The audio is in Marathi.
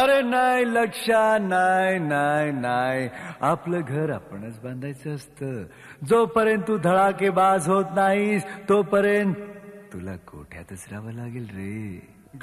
अरे नाही लक्षा, नाही नाही नाही, आपलं घर आपणच बांधायचं असतं. जोपर्यंत तू धडाकेबाज होत नाहीस तोपर्यंत तुला गोठ्यातच राहावं लागेल रे.